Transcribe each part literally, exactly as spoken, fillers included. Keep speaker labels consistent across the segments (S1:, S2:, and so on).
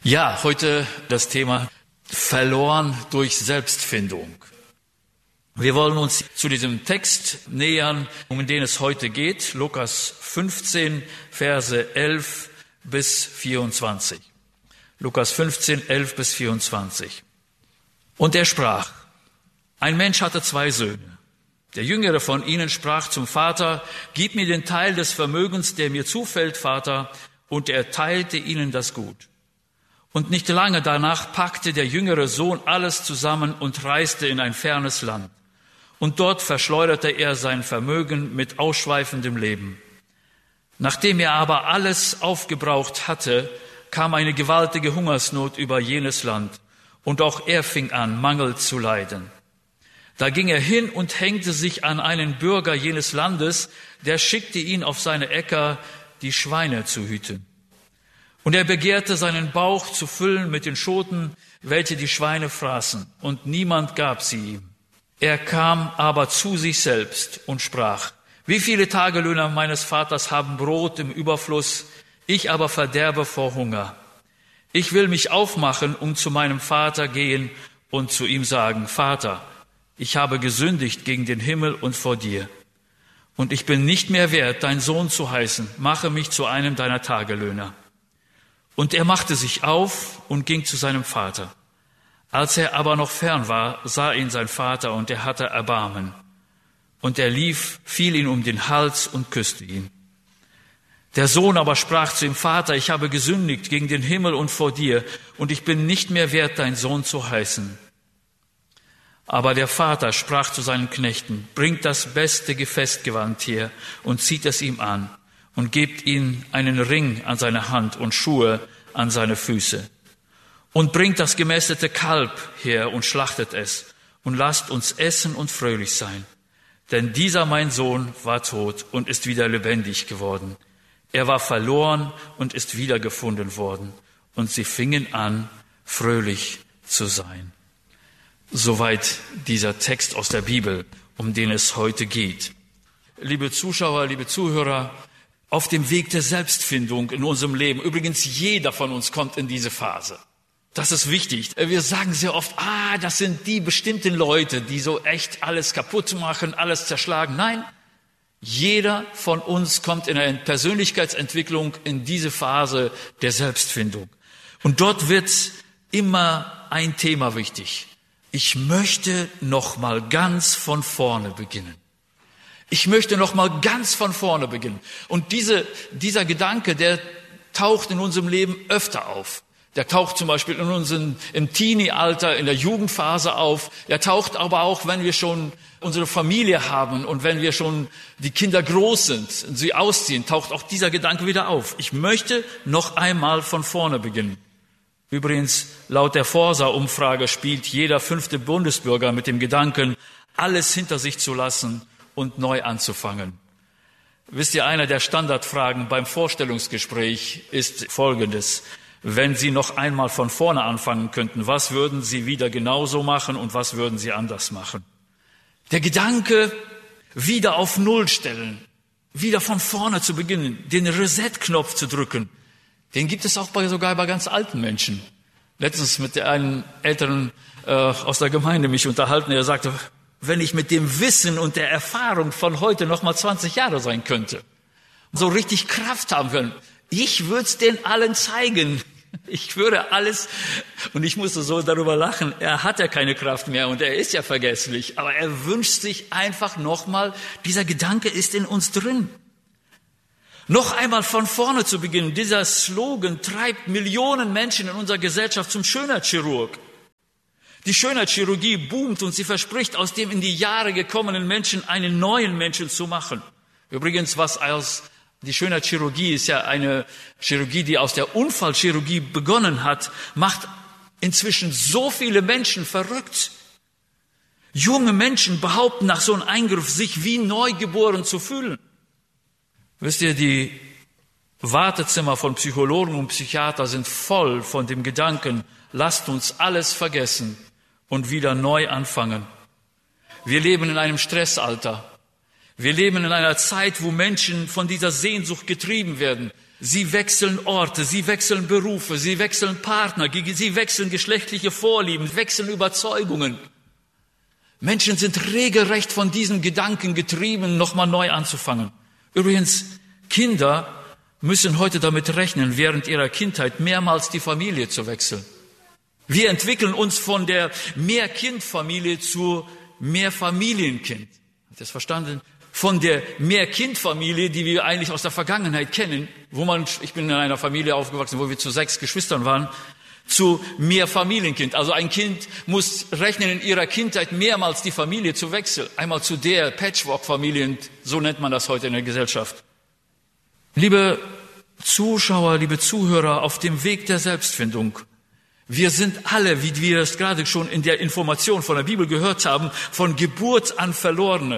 S1: Ja, heute das Thema verloren durch Selbstfindung. Wir wollen uns zu diesem Text nähern, um den es heute geht, Lukas fünfzehn, Verse elf bis vierundzwanzig. Lukas fünfzehn, elf bis vierundzwanzig. Und er sprach, ein Mensch hatte zwei Söhne. Der jüngere von ihnen sprach zum Vater, gib mir den Teil des Vermögens, der mir zufällt, Vater, und er teilte ihnen das Gut. Und nicht lange danach packte der jüngere Sohn alles zusammen und reiste in ein fernes Land. Und dort verschleuderte er sein Vermögen mit ausschweifendem Leben. Nachdem er aber alles aufgebraucht hatte, kam eine gewaltige Hungersnot über jenes Land. Und auch er fing an, Mangel zu leiden. Da ging er hin und hängte sich an einen Bürger jenes Landes, der schickte ihn auf seine Äcker, die Schweine zu hüten. Und er begehrte, seinen Bauch zu füllen mit den Schoten, welche die Schweine fraßen, und niemand gab sie ihm. Er kam aber zu sich selbst und sprach, wie viele Tagelöhner meines Vaters haben Brot im Überfluss, ich aber verderbe vor Hunger. Ich will mich aufmachen, um zu meinem Vater gehen und zu ihm sagen, Vater, ich habe gesündigt gegen den Himmel und vor dir. Und ich bin nicht mehr wert, dein Sohn zu heißen, mache mich zu einem deiner Tagelöhner. Und er machte sich auf und ging zu seinem Vater. Als er aber noch fern war, sah ihn sein Vater, und er hatte Erbarmen. Und er lief, fiel ihn um den Hals und küsste ihn. Der Sohn aber sprach zu ihm, Vater, ich habe gesündigt gegen den Himmel und vor dir, und ich bin nicht mehr wert, dein Sohn zu heißen. Aber der Vater sprach zu seinen Knechten, bringt das beste Gefäßgewand her und zieht es ihm an. Und gebt ihm einen Ring an seine Hand und Schuhe an seine Füße. Und bringt das gemästete Kalb her und schlachtet es. Und lasst uns essen und fröhlich sein. Denn dieser mein Sohn war tot und ist wieder lebendig geworden. Er war verloren und ist wiedergefunden worden. Und sie fingen an, fröhlich zu sein. Soweit dieser Text aus der Bibel, um den es heute geht. Liebe Zuschauer, liebe Zuhörer, auf dem Weg der Selbstfindung in unserem Leben. Übrigens, jeder von uns kommt in diese Phase. Das ist wichtig. Wir sagen sehr oft, ah, das sind die bestimmten Leute, die so echt alles kaputt machen, alles zerschlagen. Nein, jeder von uns kommt in einer Persönlichkeitsentwicklung in diese Phase der Selbstfindung. Und dort wird immer ein Thema wichtig. Ich möchte noch mal ganz von vorne beginnen. Ich möchte noch mal ganz von vorne beginnen. Und diese, dieser Gedanke, der taucht in unserem Leben öfter auf. Der taucht zum Beispiel in unserem, im Teenie-Alter, in der Jugendphase auf. Der taucht aber auch, wenn wir schon unsere Familie haben und wenn wir schon die Kinder groß sind und sie ausziehen, taucht auch dieser Gedanke wieder auf. Ich möchte noch einmal von vorne beginnen. Übrigens, laut der Forsa-Umfrage spielt jeder fünfte Bundesbürger mit dem Gedanken, alles hinter sich zu lassen und neu anzufangen. Wisst ihr, einer der Standardfragen beim Vorstellungsgespräch ist folgendes. Wenn Sie noch einmal von vorne anfangen könnten, was würden Sie wieder genauso machen und was würden Sie anders machen? Der Gedanke, wieder auf Null stellen, wieder von vorne zu beginnen, den Reset-Knopf zu drücken, den gibt es auch bei, sogar bei ganz alten Menschen. Letztens mit einem Älteren äh, aus der Gemeinde mich unterhalten, er sagte, wenn ich mit dem Wissen und der Erfahrung von heute noch mal zwanzig Jahre sein könnte, so richtig Kraft haben können, ich würde es den allen zeigen. Ich würde alles, und ich musste so darüber lachen, er hat ja keine Kraft mehr und er ist ja vergesslich, aber er wünscht sich einfach nochmal, dieser Gedanke ist in uns drin. Noch einmal von vorne zu beginnen, dieser Slogan treibt Millionen Menschen in unserer Gesellschaft zum Schönheitschirurg. Die Schönheitschirurgie boomt und sie verspricht, aus dem in die Jahre gekommenen Menschen einen neuen Menschen zu machen. Übrigens, was aus die Schönheitschirurgie ist ja eine Chirurgie, die aus der Unfallchirurgie begonnen hat, macht inzwischen so viele Menschen verrückt. Junge Menschen behaupten nach so einem Eingriff, sich wie neugeboren zu fühlen. Wisst ihr, die Wartezimmer von Psychologen und Psychiatern sind voll von dem Gedanken, lasst uns alles vergessen und wieder neu anfangen. Wir leben in einem Stressalter. Wir leben in einer Zeit, wo Menschen von dieser Sehnsucht getrieben werden. Sie wechseln Orte, sie wechseln Berufe, sie wechseln Partner, sie wechseln geschlechtliche Vorlieben, wechseln Überzeugungen. Menschen sind regelrecht von diesem Gedanken getrieben, nochmal neu anzufangen. Übrigens, Kinder müssen heute damit rechnen, während ihrer Kindheit mehrmals die Familie zu wechseln. Wir entwickeln uns von der Mehrkindfamilie zur Mehrfamilienkind. Habt ihr das verstanden? Von der Mehrkindfamilie, die wir eigentlich aus der Vergangenheit kennen, wo man, ich bin in einer Familie aufgewachsen, wo wir zu sechs Geschwistern waren, zu Mehrfamilienkind. Also ein Kind muss rechnen, in ihrer Kindheit mehrmals die Familie zu wechseln. Einmal zu der Patchwork-Familie, so nennt man das heute in der Gesellschaft. Liebe Zuschauer, liebe Zuhörer, auf dem Weg der Selbstfindung. Wir sind alle, wie wir es gerade schon in der Information von der Bibel gehört haben, von Geburt an Verlorene.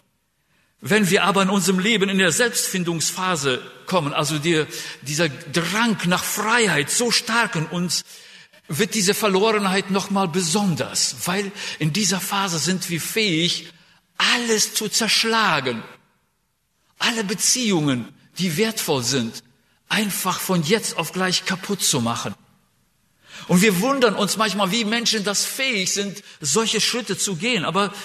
S1: Wenn wir aber in unserem Leben in der Selbstfindungsphase kommen, also die, dieser Drang nach Freiheit so stark in uns, wird diese Verlorenheit nochmal besonders, weil in dieser Phase sind wir fähig, alles zu zerschlagen. Alle Beziehungen, die wertvoll sind, einfach von jetzt auf gleich kaputt zu machen. Und wir wundern uns manchmal, wie Menschen das fähig sind, solche Schritte zu gehen. Aber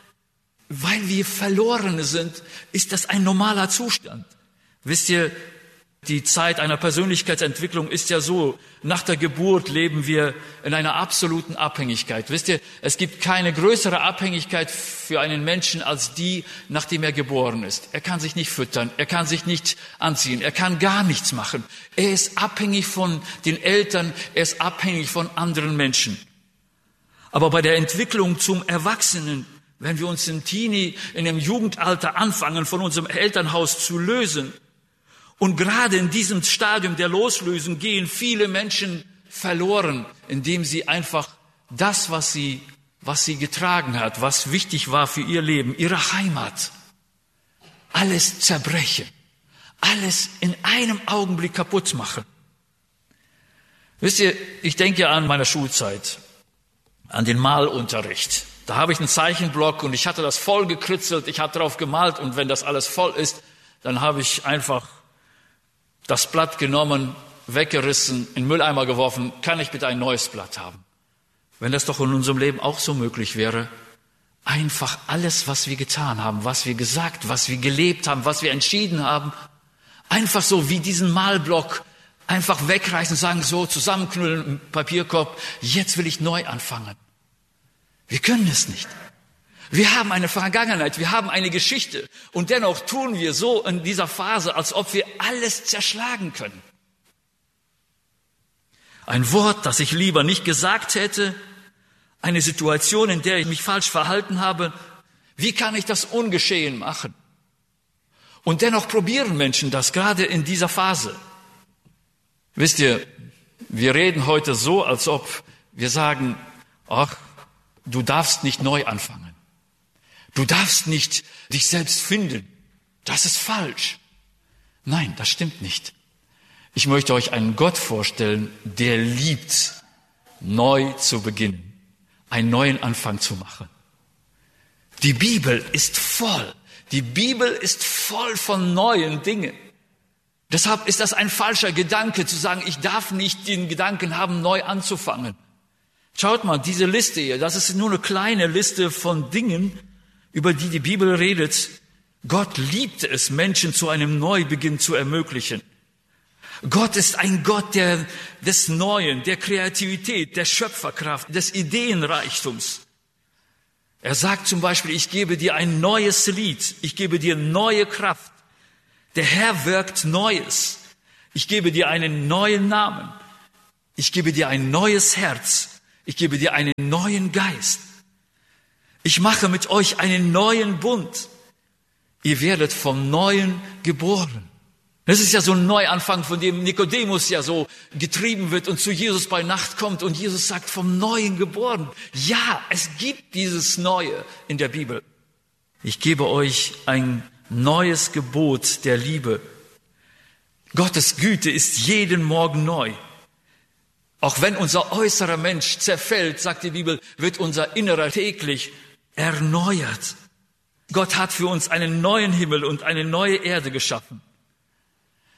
S1: weil wir Verlorene sind, ist das ein normaler Zustand. Wisst ihr, die Zeit einer Persönlichkeitsentwicklung ist ja so, nach der Geburt leben wir in einer absoluten Abhängigkeit. Wisst ihr, es gibt keine größere Abhängigkeit für einen Menschen als die, nachdem er geboren ist. Er kann sich nicht füttern, er kann sich nicht anziehen, er kann gar nichts machen. Er ist abhängig von den Eltern, er ist abhängig von anderen Menschen. Aber bei der Entwicklung zum Erwachsenen, wenn wir uns im Teenie, in dem Jugendalter anfangen, von unserem Elternhaus zu lösen, und gerade in diesem Stadium der Loslösung gehen viele Menschen verloren, indem sie einfach das, was sie, was sie getragen hat, was wichtig war für ihr Leben, ihre Heimat, alles zerbrechen, alles in einem Augenblick kaputt machen. Wisst ihr, ich denke an meine Schulzeit, an den Malunterricht. Da habe ich einen Zeichenblock und ich hatte das voll gekritzelt, ich habe drauf gemalt und wenn das alles voll ist, dann habe ich einfach das Blatt genommen, weggerissen, in den Mülleimer geworfen, kann ich bitte ein neues Blatt haben? Wenn das doch in unserem Leben auch so möglich wäre, einfach alles, was wir getan haben, was wir gesagt, was wir gelebt haben, was wir entschieden haben, einfach so wie diesen Malblock einfach wegreißen und sagen, so zusammenknüllen im Papierkorb, jetzt will ich neu anfangen. Wir können es nicht. Wir haben eine Vergangenheit, wir haben eine Geschichte und dennoch tun wir so in dieser Phase, als ob wir alles zerschlagen können. Ein Wort, das ich lieber nicht gesagt hätte, eine Situation, in der ich mich falsch verhalten habe, wie kann ich das ungeschehen machen? Und dennoch probieren Menschen das, gerade in dieser Phase. Wisst ihr, wir reden heute so, als ob wir sagen, ach, du darfst nicht neu anfangen. Du darfst nicht dich selbst finden. Das ist falsch. Nein, das stimmt nicht. Ich möchte euch einen Gott vorstellen, der liebt, neu zu beginnen, einen neuen Anfang zu machen. Die Bibel ist voll. Die Bibel ist voll von neuen Dingen. Deshalb ist das ein falscher Gedanke, zu sagen, ich darf nicht den Gedanken haben, neu anzufangen. Schaut mal, diese Liste hier, das ist nur eine kleine Liste von Dingen, über die die Bibel redet. Gott liebte es, Menschen zu einem Neubeginn zu ermöglichen. Gott ist ein Gott der, des Neuen, der Kreativität, der Schöpferkraft, des Ideenreichtums. Er sagt zum Beispiel, ich gebe dir ein neues Lied, ich gebe dir neue Kraft. Der Herr wirkt Neues. Ich gebe dir einen neuen Namen. Ich gebe dir ein neues Herz. Ich gebe dir einen neuen Geist. Ich mache mit euch einen neuen Bund. Ihr werdet vom Neuen geboren. Das ist ja so ein Neuanfang, von dem Nikodemus ja so getrieben wird und zu Jesus bei Nacht kommt. Und Jesus sagt, vom Neuen geboren. Ja, es gibt dieses Neue in der Bibel. Ich gebe euch ein neues Gebot der Liebe. Gottes Güte ist jeden Morgen neu. Auch wenn unser äußerer Mensch zerfällt, sagt die Bibel, wird unser Innerer täglich erneuert. Gott hat für uns einen neuen Himmel und eine neue Erde geschaffen.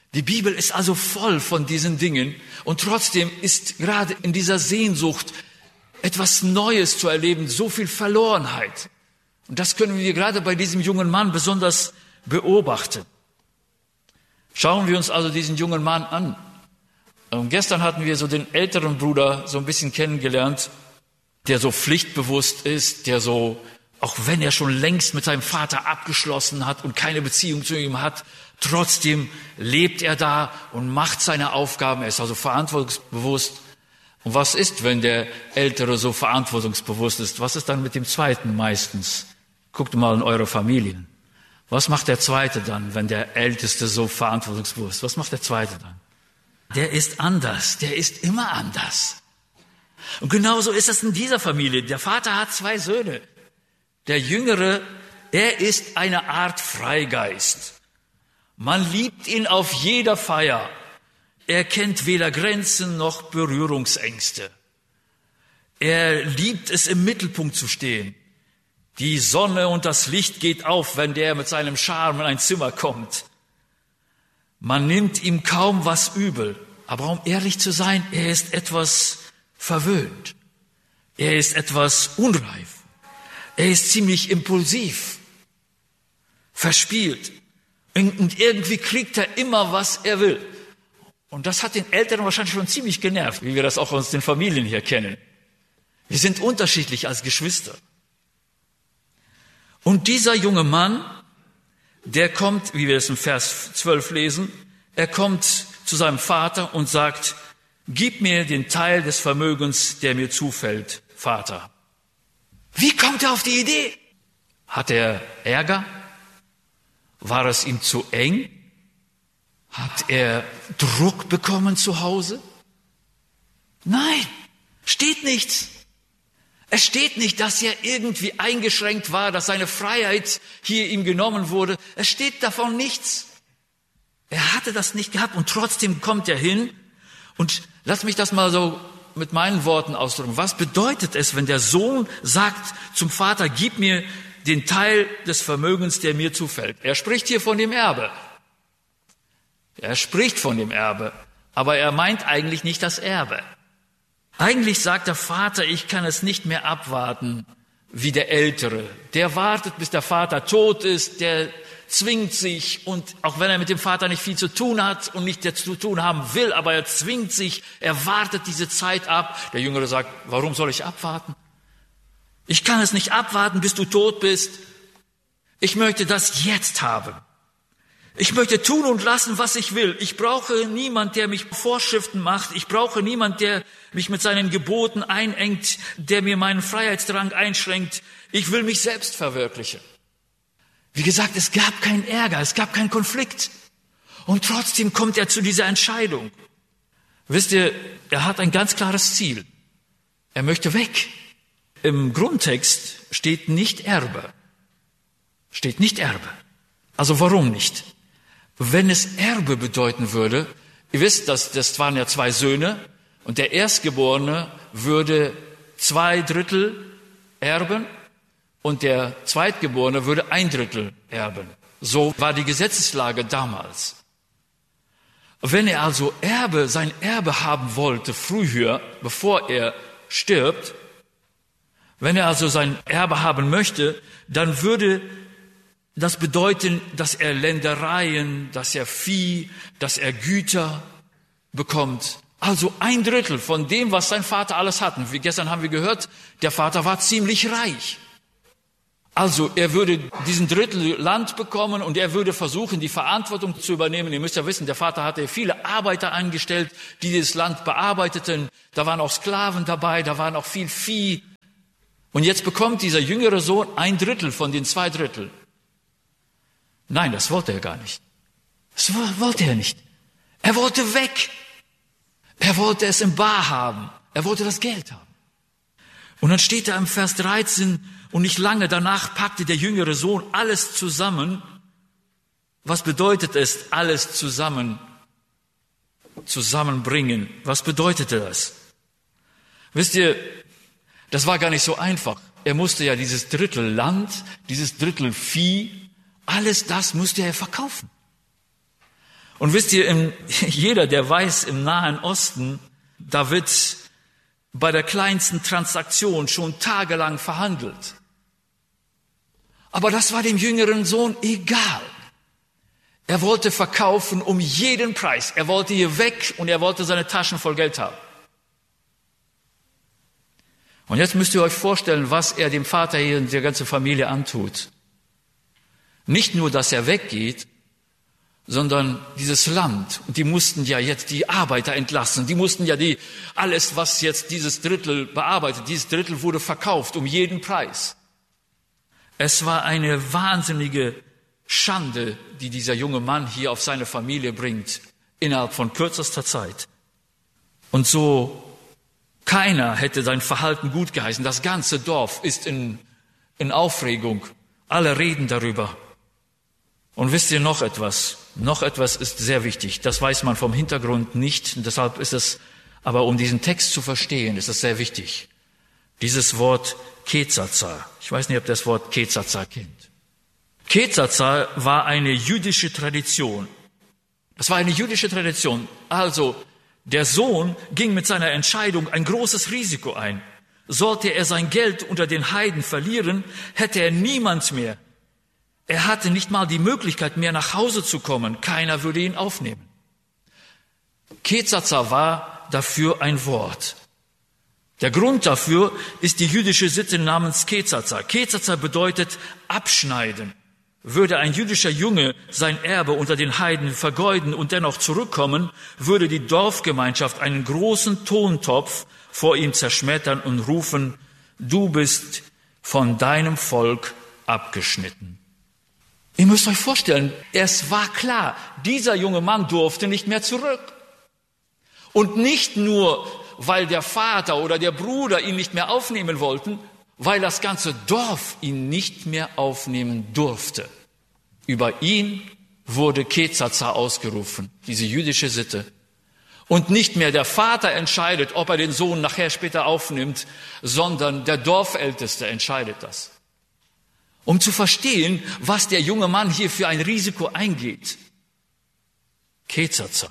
S1: Die Bibel ist also voll von diesen Dingen und trotzdem ist gerade in dieser Sehnsucht etwas Neues zu erleben, so viel Verlorenheit. Und das können wir gerade bei diesem jungen Mann besonders beobachten. Schauen wir uns also diesen jungen Mann an. Und gestern hatten wir so den älteren Bruder so ein bisschen kennengelernt, der so pflichtbewusst ist, der so, auch wenn er schon längst mit seinem Vater abgeschlossen hat und keine Beziehung zu ihm hat, trotzdem lebt er da und macht seine Aufgaben. Er ist also verantwortungsbewusst. Und was ist, wenn der Ältere so verantwortungsbewusst ist? Was ist dann mit dem Zweiten meistens? Guckt mal in eure Familien. Was macht der Zweite dann, wenn der Älteste so verantwortungsbewusst ist? Was macht der Zweite dann? Der ist anders. Der ist immer anders. Und genauso ist es in dieser Familie. Der Vater hat zwei Söhne. Der Jüngere, er ist eine Art Freigeist. Man liebt ihn auf jeder Feier. Er kennt weder Grenzen noch Berührungsängste. Er liebt es, im Mittelpunkt zu stehen. Die Sonne und das Licht geht auf, wenn der mit seinem Charme in ein Zimmer kommt. Man nimmt ihm kaum was übel. Aber um ehrlich zu sein, er ist etwas verwöhnt. Er ist etwas unreif. Er ist ziemlich impulsiv, verspielt. Und irgendwie kriegt er immer, was er will. Und das hat den Eltern wahrscheinlich schon ziemlich genervt, wie wir das auch aus den Familien hier kennen. Wir sind unterschiedlich als Geschwister. Und dieser junge Mann, der kommt, wie wir es im Vers zwölf lesen, er kommt zu seinem Vater und sagt, gib mir den Teil des Vermögens, der mir zufällt, Vater. Wie kommt er auf die Idee? Hat er Ärger? War es ihm zu eng? Hat er Druck bekommen zu Hause? Nein, steht nichts. Es steht nicht, dass er irgendwie eingeschränkt war, dass seine Freiheit hier ihm genommen wurde. Es steht davon nichts. Er hatte das nicht gehabt und trotzdem kommt er hin. Und lass mich das mal so mit meinen Worten ausdrücken. Was bedeutet es, wenn der Sohn sagt zum Vater, gib mir den Teil des Vermögens, der mir zufällt? Er spricht hier von dem Erbe. Er spricht von dem Erbe, aber er meint eigentlich nicht das Erbe. Eigentlich sagt der Vater, ich kann es nicht mehr abwarten wie der Ältere. Der wartet, bis der Vater tot ist, der zwingt sich und auch wenn er mit dem Vater nicht viel zu tun hat und nicht zu tun haben will, aber er zwingt sich, er wartet diese Zeit ab. Der Jüngere sagt, warum soll ich abwarten? Ich kann es nicht abwarten, bis du tot bist. Ich möchte das jetzt haben. Ich möchte tun und lassen, was ich will. Ich brauche niemand, der mich Vorschriften macht. Ich brauche niemand, der mich mit seinen Geboten einengt, der mir meinen Freiheitsdrang einschränkt. Ich will mich selbst verwirklichen. Wie gesagt, es gab keinen Ärger, es gab keinen Konflikt. Und trotzdem kommt er zu dieser Entscheidung. Wisst ihr, er hat ein ganz klares Ziel. Er möchte weg. Im Grundtext steht nicht Erbe. Steht nicht Erbe. Also warum nicht? Wenn es Erbe bedeuten würde, ihr wisst, das, das waren ja zwei Söhne und der Erstgeborene würde zwei Drittel erben und der Zweitgeborene würde ein Drittel erben. So war die Gesetzeslage damals. Wenn er also Erbe, sein Erbe haben wollte, früher, bevor er stirbt, wenn er also sein Erbe haben möchte, dann würde das bedeuten, dass er Ländereien, dass er Vieh, dass er Güter bekommt. Also ein Drittel von dem, was sein Vater alles hatte. Wie gestern haben wir gehört, der Vater war ziemlich reich. Also er würde diesen Drittel Land bekommen und er würde versuchen, die Verantwortung zu übernehmen. Ihr müsst ja wissen, der Vater hatte viele Arbeiter eingestellt, die dieses Land bearbeiteten. Da waren auch Sklaven dabei, da waren auch viel Vieh. Und jetzt bekommt dieser jüngere Sohn ein Drittel von den zwei Drittel. Nein, das wollte er gar nicht. Das wollte er nicht. Er wollte weg. Er wollte es im Bar haben. Er wollte das Geld haben. Und dann steht da im Vers dreizehn, und nicht lange danach packte der jüngere Sohn alles zusammen. Was bedeutet es, alles zusammen, zusammenbringen? Was bedeutete das? Wisst ihr, das war gar nicht so einfach. Er musste ja dieses Drittel Land, dieses Drittel Vieh, alles das musste er verkaufen. Und wisst ihr, jeder, der weiß, im Nahen Osten, da wird bei der kleinsten Transaktion schon tagelang verhandelt. Aber das war dem jüngeren Sohn egal. Er wollte verkaufen um jeden Preis. Er wollte hier weg und er wollte seine Taschen voll Geld haben. Und jetzt müsst ihr euch vorstellen, was er dem Vater hier und der ganzen Familie antut. Nicht nur, dass er weggeht, sondern dieses Land. Und die mussten ja jetzt die Arbeiter entlassen. Die mussten ja die, alles, was jetzt dieses Drittel bearbeitet, dieses Drittel wurde verkauft um jeden Preis. Es war eine wahnsinnige Schande, die dieser junge Mann hier auf seine Familie bringt, innerhalb von kürzester Zeit. Und so, keiner hätte sein Verhalten gut geheißen. Das ganze Dorf ist in, in Aufregung. Alle reden darüber. Und wisst ihr noch etwas? Noch etwas ist sehr wichtig. Das weiß man vom Hintergrund nicht. Und deshalb ist es, aber um diesen Text zu verstehen, ist es sehr wichtig. Dieses Wort Kezatzar. Ich weiß nicht, ob ihr das Wort Kezatzar kennt. Kezatzar war eine jüdische Tradition. Das war eine jüdische Tradition. Also, der Sohn ging mit seiner Entscheidung ein großes Risiko ein. Sollte er sein Geld unter den Heiden verlieren, hätte er niemand mehr. Er hatte nicht mal die Möglichkeit mehr nach Hause zu kommen. Keiner würde ihn aufnehmen. Kezatzar war dafür ein Wort. Der Grund dafür ist die jüdische Sitte namens Kezatzar. Kezatzar bedeutet abschneiden. Würde ein jüdischer Junge sein Erbe unter den Heiden vergeuden und dennoch zurückkommen, würde die Dorfgemeinschaft einen großen Tontopf vor ihm zerschmettern und rufen, du bist von deinem Volk abgeschnitten. Ihr müsst euch vorstellen, es war klar, dieser junge Mann durfte nicht mehr zurück. Und nicht nur, weil der Vater oder der Bruder ihn nicht mehr aufnehmen wollten, weil das ganze Dorf ihn nicht mehr aufnehmen durfte. Über ihn wurde Kezatzar ausgerufen, diese jüdische Sitte. Und nicht mehr der Vater entscheidet, ob er den Sohn nachher später aufnimmt, sondern der Dorfälteste entscheidet das. Um zu verstehen, was der junge Mann hier für ein Risiko eingeht. Kezatzar.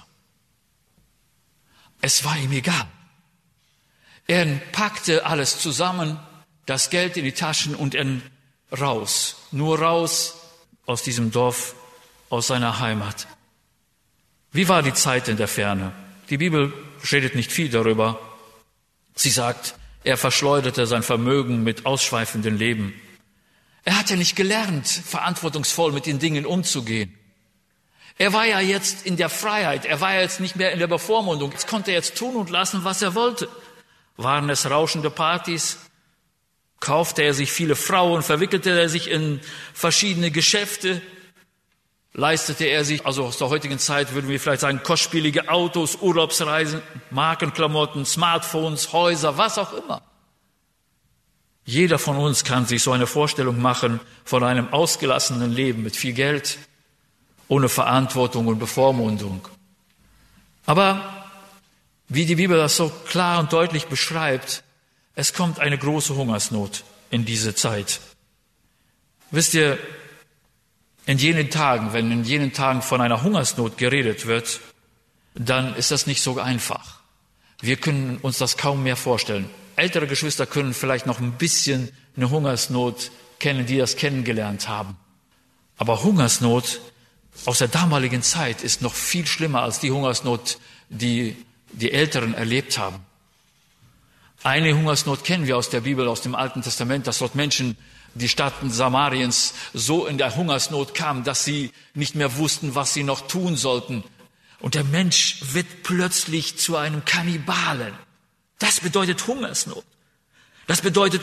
S1: Es war ihm egal. Er packte alles zusammen, das Geld in die Taschen und er raus. Nur raus aus diesem Dorf, aus seiner Heimat. Wie war die Zeit in der Ferne? Die Bibel redet nicht viel darüber. Sie sagt, er verschleuderte sein Vermögen mit ausschweifendem Leben. Er hatte nicht gelernt, verantwortungsvoll mit den Dingen umzugehen. Er war ja jetzt in der Freiheit, er war ja jetzt nicht mehr in der Bevormundung. Jetzt konnte er jetzt tun und lassen, was er wollte. Waren es rauschende Partys? Kaufte er sich viele Frauen? Verwickelte er sich in verschiedene Geschäfte? Leistete er sich, also aus der heutigen Zeit würden wir vielleicht sagen, kostspielige Autos, Urlaubsreisen, Markenklamotten, Smartphones, Häuser, was auch immer. Jeder von uns kann sich so eine Vorstellung machen von einem ausgelassenen Leben mit viel Geld, ohne Verantwortung und Bevormundung. Aber wie die Bibel das so klar und deutlich beschreibt, es kommt eine große Hungersnot in diese Zeit. Wisst ihr, in jenen Tagen, wenn in jenen Tagen von einer Hungersnot geredet wird, dann ist das nicht so einfach. Wir können uns das kaum mehr vorstellen. Ältere Geschwister können vielleicht noch ein bisschen eine Hungersnot kennen, die das kennengelernt haben. Aber Hungersnot aus der damaligen Zeit ist noch viel schlimmer als die Hungersnot, die die Älteren erlebt haben. Eine Hungersnot kennen wir aus der Bibel, aus dem Alten Testament, dass dort Menschen, die Stadt Samariens, so in der Hungersnot kamen, dass sie nicht mehr wussten, was sie noch tun sollten. Und der Mensch wird plötzlich zu einem Kannibalen. Das bedeutet Hungersnot. Das bedeutet